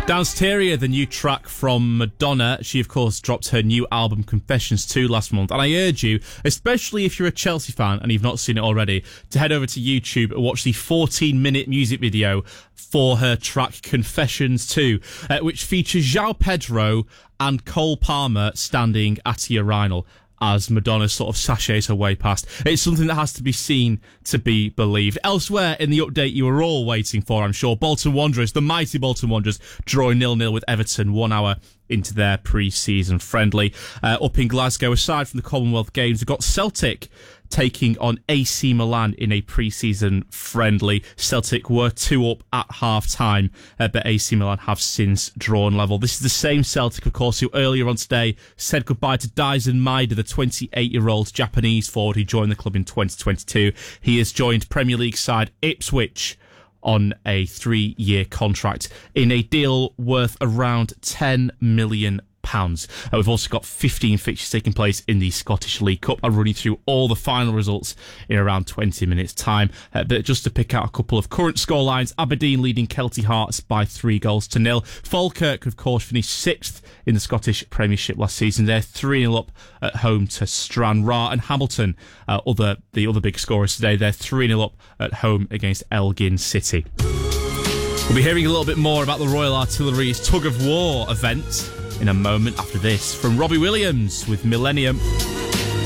Danceteria, the new track from Madonna. She, of course, dropped her new album Confessions 2 last month. And I urge you, especially if you're a Chelsea fan and you've not seen it already, to head over to YouTube and watch the 14-minute music video for her track Confessions 2, which features João Pedro and Cole Palmer standing at a urinal as Madonna sort of sachets her way past. It's something that has to be seen to be believed. Elsewhere in the update you were all waiting for, I'm sure, Bolton Wanderers, the mighty Bolton Wanderers, drawing 0-0 with Everton 1 hour into their pre-season friendly. Up in Glasgow, aside from the Commonwealth Games, we've got Celtic taking on AC Milan in a pre-season friendly. Celtic were 2 up at half-time, but AC Milan have since drawn level. This is the same Celtic, of course, who earlier on today said goodbye to Daisen Maeda, the 28-year-old Japanese forward who joined the club in 2022. He has joined Premier League side Ipswich on a 3-year contract in a deal worth around £10 million. We've also got 15 fixtures taking place in the Scottish League Cup. I'll run you through all the final results in around 20 minutes' time. But just to pick out a couple of current scorelines, Aberdeen leading Kelty Hearts by 3-0. Falkirk, of course, finished 6th in the Scottish Premiership last season. They're 3-0 up at home to Stranraer. And Hamilton, the other big scorers today, they're 3-0 up at home against Elgin City. We'll be hearing a little bit more about the Royal Artillery's Tug of War event in a moment after this from Robbie Williams with Millennium.